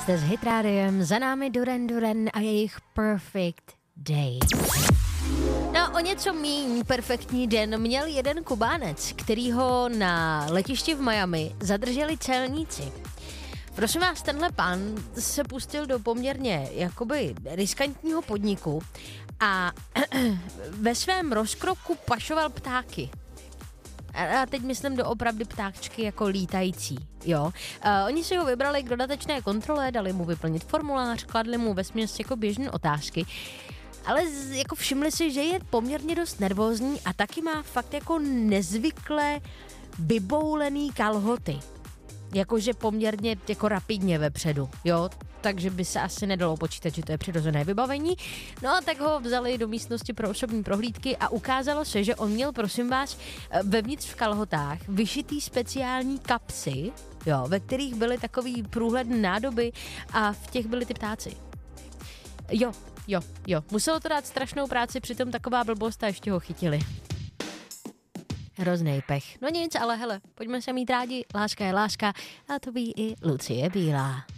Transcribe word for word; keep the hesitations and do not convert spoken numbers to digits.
Jste s Hitrádiem, za námi Duran Duran a jejich Perfect Day. No, o něco míň perfektní den měl jeden Kubánec, který ho na letišti v Miami zadrželi celníci. Prosím vás, tenhle pán se pustil do poměrně jakoby riskantního podniku a ve svém rozkroku pašoval ptáky. A teď myslím doopravdy ptáčky jako lítající, jo. Uh, oni si ho vybrali k dodatečné kontrole, dali mu vyplnit formulář, kladli mu vesměs jako běžné otázky, ale z, jako všimli si, že je poměrně dost nervózní a taky má fakt jako nezvykle vyboulený kalhoty. Jakože poměrně jako rapidně vepředu, jo. Takže by se asi nedalo počítat, že to je přirozené vybavení. No a tak ho vzali do místnosti pro osobní prohlídky a ukázalo se, že on měl, prosím vás, vevnitř v kalhotách vyšitý speciální kapsy, jo, ve kterých byly takový průhledné nádoby a v těch byly ty ptáci. Jo, jo, jo. Muselo to dát strašnou práci, přitom taková blbost a ještě ho chytili. Hroznej pech. No nic, ale hele, pojďme se mít rádi, láska je láska a to ví i Lucie Bílá.